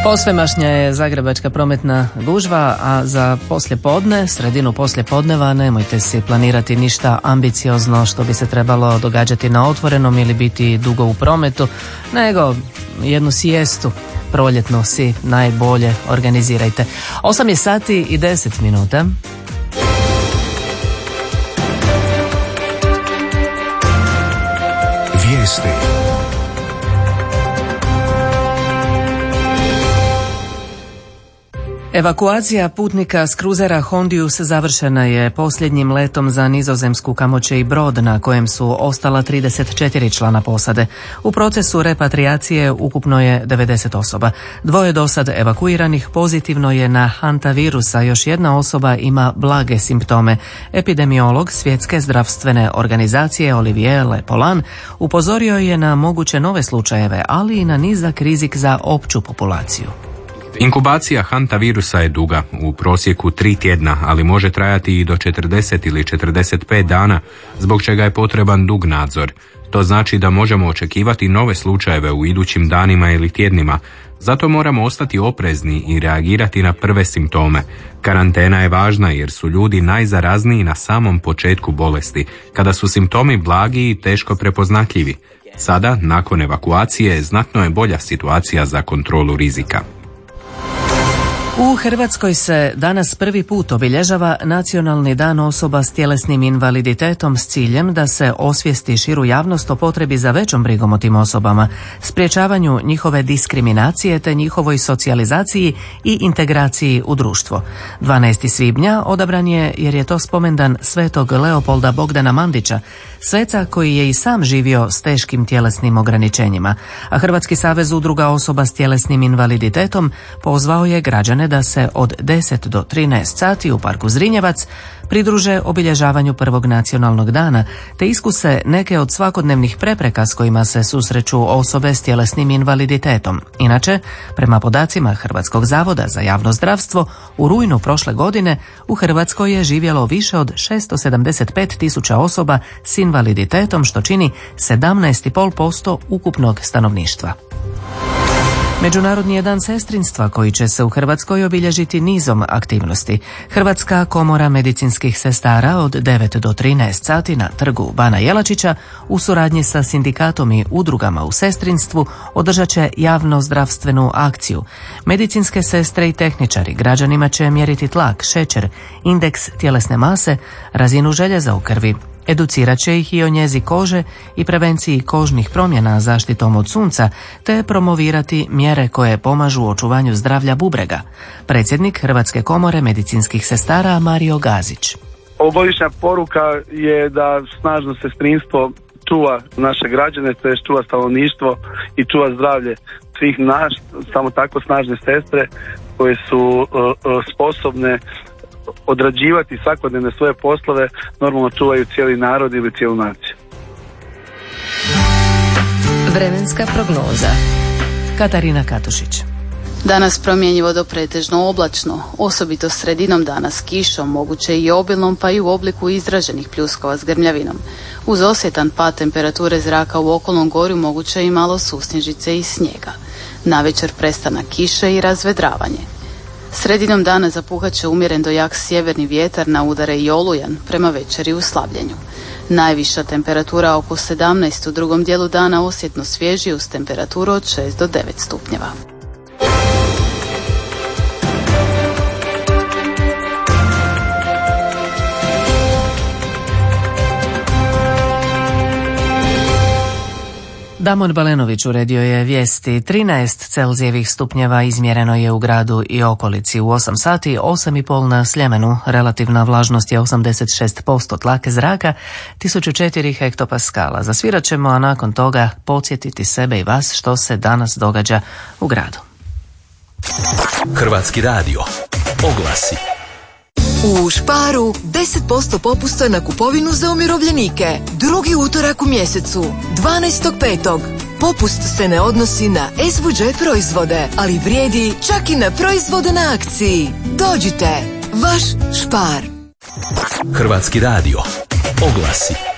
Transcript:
Posvemašnja je zagrebačka prometna gužva, a za poslijepodne, sredinu poslijepodneva, nemojte si planirati ništa ambiciozno što bi se trebalo događati na otvorenom ili biti dugo u prometu, nego jednu sijestu proljetnu si najbolje organizirajte. 8 je sati i 10 minuta. Vijesti. Evakuacija putnika s kruzera Hondius završena je posljednjim letom za Nizozemsku, kamo će i brod na kojem su ostala 34 člana posade. U procesu repatriacije ukupno je 90 osoba. 2 do sad evakuiranih pozitivno je na hantavirus, a još jedna osoba ima blage simptome. Epidemiolog Svjetske zdravstvene organizacije Olivier Lepolan upozorio je na moguće nove slučajeve, ali i na nizak rizik za opću populaciju. Inkubacija hantavirusa je duga, u prosjeku 3 tjedna, ali može trajati i do 40 ili 45 dana, zbog čega je potreban dug nadzor. To znači da možemo očekivati nove slučajeve u idućim danima ili tjednima, zato moramo ostati oprezni i reagirati na prve simptome. Karantena je važna jer su ljudi najzarazniji na samom početku bolesti, kada su simptomi blagi i teško prepoznatljivi. Sada, nakon evakuacije, znatno je bolja situacija za kontrolu rizika. U Hrvatskoj se danas prvi put obilježava Nacionalni dan osoba s tjelesnim invaliditetom s ciljem da se osvijesti širu javnost o potrebi za većom brigom o tim osobama, sprječavanju njihove diskriminacije te njihovoj socijalizaciji i integraciji u društvo. 12. svibnja odabran je jer je to spomendan svetog Leopolda Bogdana Mandića, sveca koji je i sam živio s teškim tjelesnim ograničenjima, a Hrvatski savez udruga osoba s tjelesnim invaliditetom pozvao je građane da se od 10 do 13 sati u parku Zrinjevac pridruže obilježavanju prvog nacionalnog dana te iskuse neke od svakodnevnih prepreka s kojima se susreću osobe s tjelesnim invaliditetom. Inače, prema podacima Hrvatskog zavoda za javno zdravstvo, u rujnu prošle godine u Hrvatskoj je živjelo više od 675.000 osoba s invaliditetom, što čini 17,5% ukupnog stanovništva. Međunarodni je dan sestrinstva koji će se u Hrvatskoj obilježiti nizom aktivnosti. Hrvatska komora medicinskih sestara od 9 do 13 sati na trgu Bana Jelačića u suradnji sa sindikatom i udrugama u sestrinstvu održat će javno zdravstvenu akciju. Medicinske sestre i tehničari građanima će mjeriti tlak, šećer, indeks tjelesne mase, razinu željeza u krvi. Educirat će ih i o njezi kože i prevenciji kožnih promjena zaštitom od sunca, te promovirati mjere koje pomažu očuvanju zdravlja bubrega. Predsjednik Hrvatske komore medicinskih sestara Mario Gazić. Ovogodišnja poruka je da snažno sestrinstvo čuva naše građane, to je čuva stanovništvo i čuva zdravlje svih nas, samo tako snažne sestre koje su sposobne odrađivati svakodnevne svoje poslove, normalno čuvaju cijeli narod ili cijelu naciju. Vremenska prognoza. Katarina Katušić. Danas promjenjivo do pretežno oblačno, osobito sredinom dana s kišom, moguće i obilnom pa i u obliku izraženih pljuskova s grmljavinom. Uz osjetan pad temperature zraka u okolnom gorju moguće i malo susnježice i snijega. Navečer prestanak kiše i razvedravanje. Sredinom dana zapuhat će umjeren do jak sjeverni vjetar, na udare i olujan, prema večeri u slabljenju. Najviša temperatura oko 17, u drugom dijelu dana osjetno svježi uz temperaturu od 6 do 9 stupnjeva. Damon Balenović uredio je vijesti. 13 Celzijevih stupnjeva izmjereno je u gradu i okolici. U 8 sati, 8,5 na Sljemenu. Relativna vlažnost je 86%, tlake zraka 1004 hektopaskala. Zasvirat ćemo, a nakon toga podsjetiti sebe i vas što se danas događa u gradu. Hrvatski radio. Oglasi. U Sparu 10% popusta na kupovinu za umirovljenike. Drugi utorak u mjesecu, 12.5. Popust se ne odnosi na SVG proizvode, ali vrijedi čak i na proizvode na akciji. Dođite, vaš Spar. Hrvatski radio. Oglasi.